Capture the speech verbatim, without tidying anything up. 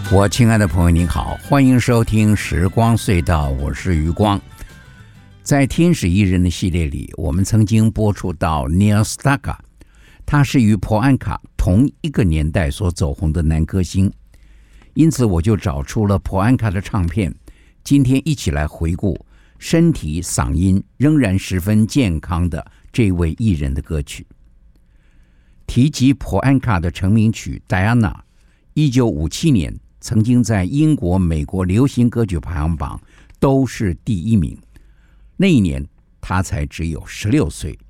我亲爱的朋友您好，欢迎收听时光隧道，我是余光。在天使艺人的系列里，我们曾经播出到 Neil Sedaka， 他是与普安卡同一个年代所走红的男歌星，因此我就找出了普安卡的唱片，今天一起来回顾身体嗓音仍然十分健康的这位艺人的歌曲。提及普安卡的成名曲 Diana， 一九五七年曾经在英国、美国流行歌曲排行榜都是第一名。那一年他才只有十六岁。